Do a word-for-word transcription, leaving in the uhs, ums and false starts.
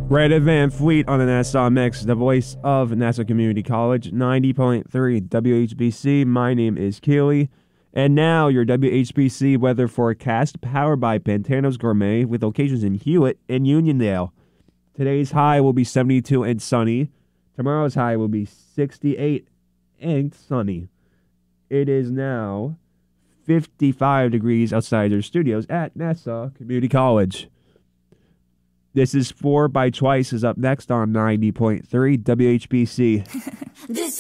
Greta Van Fleet on the Nassau Mix, the voice of Nassau Community College, ninety point three W H B C. My name is Keely. And now your W H B C weather forecast, powered by Pantano's Gourmet, with locations in Hewitt and Uniondale. Today's high will be seventy-two and sunny. Tomorrow's high will be sixty-eight and sunny. It is now fifty-five degrees outside their studios at Nassau Community College. This is four by Twice is up next on ninety point three W H B C. This